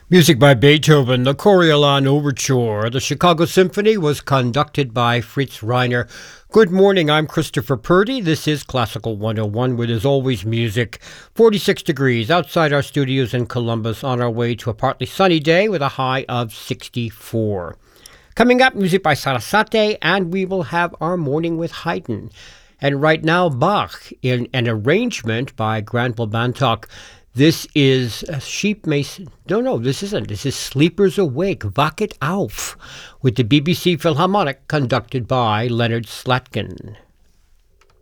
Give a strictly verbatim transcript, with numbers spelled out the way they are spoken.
Music by Beethoven, the Coriolan Overture. The Chicago Symphony was conducted by Fritz Reiner. Good morning, I'm Christopher Purdy. This is Classical one oh one, where there's always music. forty-six degrees outside our studios in Columbus, on our way to a partly sunny day with a high of sixty-four. Coming up, music by Sarasate, and we will have our morning with Haydn. And right now, Bach in an arrangement by Granville Bantock. This is a Sheep Mason. No, no, this isn't. This is Sleepers Awake, Wachet auf, with the B B C Philharmonic conducted by Leonard Slatkin.